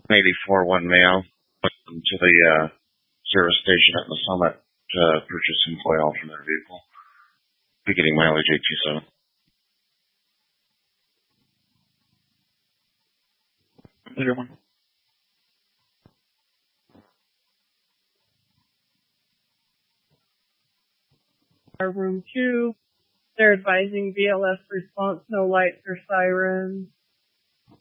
84 one male to the service station at the Summit to purchase some oil from their vehicle. Beginning mileage 827. Later one. Room 2, they're advising BLS response, no lights or sirens.